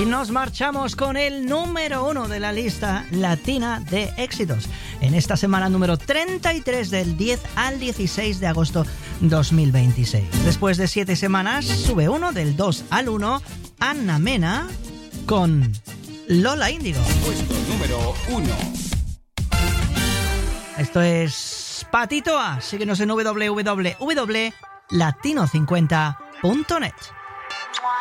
Y nos marchamos con el número 1 de la lista latina de éxitos. En esta semana número 33 del 10 al 16 de agosto 2026. Después de 7 semanas, sube uno del 2 al 1, Anna Mena con Lola Índigo. Puesto número 1. Esto es Patito A. Síguenos en www.latino50.net.